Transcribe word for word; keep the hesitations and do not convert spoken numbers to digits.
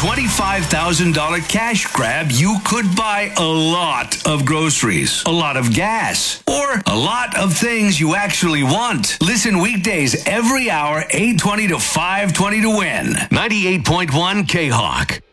twenty-five thousand dollars cash grab, you could buy a lot of groceries, a lot of gas, or a lot of things you actually want. Listen weekdays every hour, eight twenty to five twenty to win. ninety-eight point one K-Hawk.